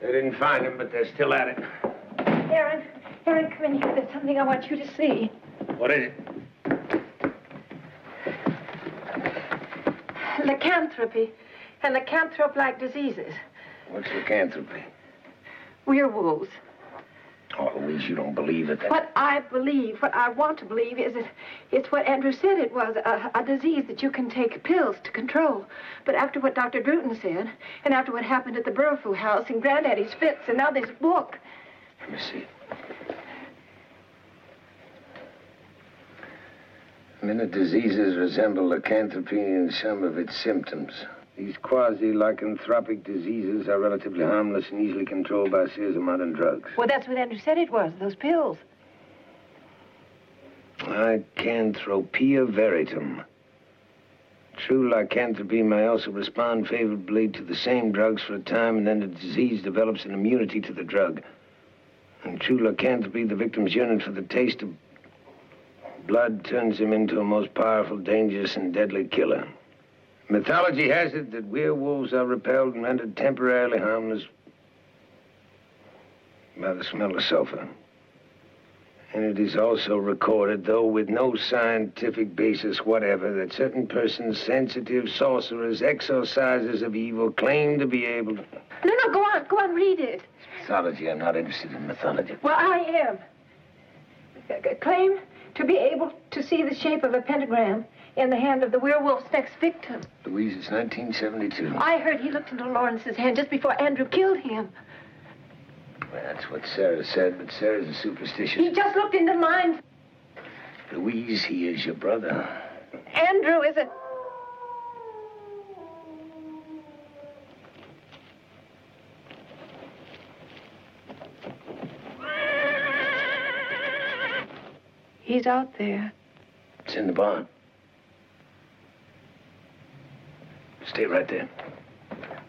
They didn't find him, but they're still at it. Aaron, come in here. There's something I want you to see. What is it? Lycanthropy and lycanthrope-like diseases. What's lycanthropy? Werewolves. Oh, Louise, you don't believe it. What I believe, what I want to believe is that it's what Andrew said it was, a disease that you can take pills to control. But after what Dr. Druten said, and after what happened at the Burfoo house and Granddaddy's fits, and now this book. Let me see. Many diseases resemble lycanthropy in some of its symptoms. These quasi-lycanthropic diseases are relatively harmless and easily controlled by a series of modern drugs. Well, that's what Andrew said it was, those pills. Lycanthropia veritum. True lycanthropy may also respond favorably to the same drugs for a time, and then the disease develops an immunity to the drug. In true lycanthropy, the victim's yearning for the taste of blood turns him into a most powerful, dangerous, and deadly killer. Mythology has it that werewolves are repelled and rendered temporarily harmless by the smell of sulfur. And it is also recorded, though with no scientific basis whatever, that certain persons, sensitive, sorcerers, exorcisers of evil, claim to be able to... No, go on, read it. It's mythology. I'm not interested in mythology. Well, I am. Claim to be able to see the shape of a pentagram in the hand of the werewolf's next victim. Louise, it's 1972. I heard he looked into Lawrence's hand just before Andrew killed him. Well, that's what Sarah said, but Sarah's a superstitious... He just looked into mine. Louise, he is your brother. Andrew is a... He's out there. It's in the barn. Stay right there.